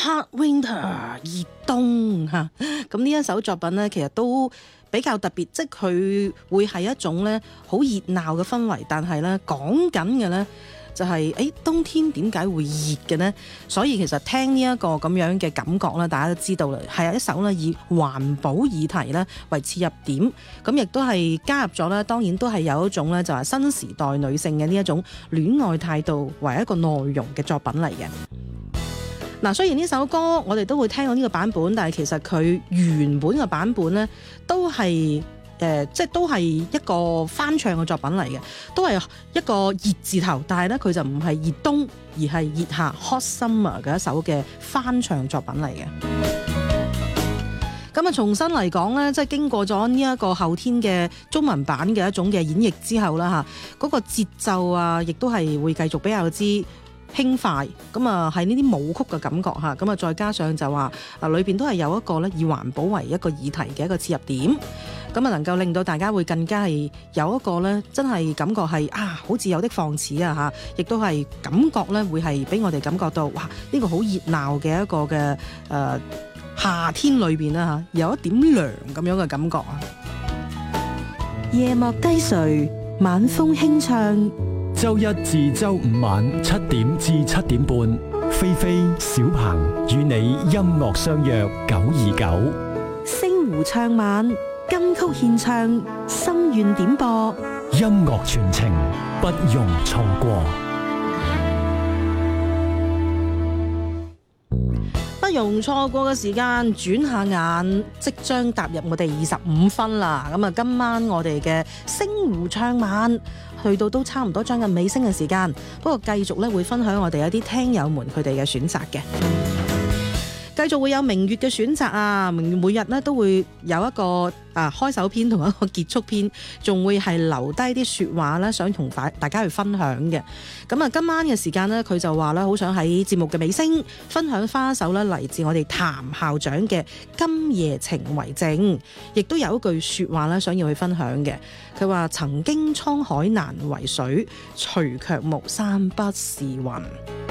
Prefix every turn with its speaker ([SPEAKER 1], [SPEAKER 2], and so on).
[SPEAKER 1] Hard Winter 熱冬嚇。咁呢一首作品呢，其實都比較特別，即係佢會係一種咧好熱鬧嘅氛圍，但係咧講緊嘅咧就係冬天點解會熱嘅呢？所以其實聽呢一個咁樣嘅感覺咧，大家都知道啦，係一首咧以環保議題咧為切入點，咁亦都係加入咗咧，當然都係有一種咧就係新時代女性嘅呢一種戀愛態度為一個內容嘅作品嚟嘅。嗱，雖然呢首歌我哋都會聽到呢個版本，但係其實佢原本嘅版本咧都係即係都係一個翻唱嘅作品嚟嘅，都係一個熱字頭，但係咧佢就唔係熱冬，而係熱夏 Hot Summer 嘅一首嘅翻唱作品嚟嘅。咁啊，重新嚟講咧，即係經過咗呢一個後天嘅中文版嘅一種嘅演繹之後啦嚇，嗰個節奏啊，亦都係會繼續比較之輕快，咁啊係呢啲舞曲嘅感覺嚇，咁啊再加上就話裏邊都係有一個咧以環保為一個議題嘅一個切入點，咁啊能夠令到大家會更加係有一個咧真係感覺係好似有的放矢啊嚇，亦都係感覺咧會係俾我哋感覺到哇呢個好熱鬧嘅一個嘅夏天裏邊啦嚇，有一點涼咁樣嘅感覺啊。
[SPEAKER 2] 夜幕低垂，晚風輕唱。
[SPEAKER 3] 周一至周五晚7點至7點半，菲菲、小鵬與你音樂相約929，
[SPEAKER 2] 星湖唱晚，金曲獻唱，心願點播，
[SPEAKER 3] 音樂傳情，不容錯過。
[SPEAKER 1] 不容錯過嘅時間，轉下眼即將踏入我哋25分啦。咁啊，今晚我哋嘅星湖唱晚去到都差唔多將近尾聲嘅時間，不過繼續咧會分享我哋一啲聽友們佢哋嘅選擇嘅。繼續會有明月嘅選擇啊！明月每日咧都會有一個開首篇同一個結束篇，仲會係留低啲説話咧，想同大家去分享嘅。咁啊，今晚嘅時間呢，佢就話咧，好想喺節目嘅尾聲分享翻一首咧嚟自我哋譚校長嘅《今夜情為證》，亦都有一句説話咧想要去分享嘅。佢話：曾經滄海難為水，除卻巫山不是雲。